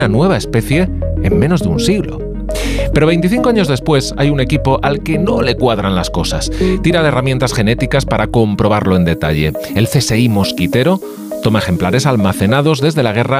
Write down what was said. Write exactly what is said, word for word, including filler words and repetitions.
nueva especie en menos de un siglo. Pero veinticinco años después hay un equipo al que no le cuadran las cosas. Tira de herramientas genéticas para comprobarlo en detalle. El C S I mosquitero toma ejemplares almacenados desde la guerra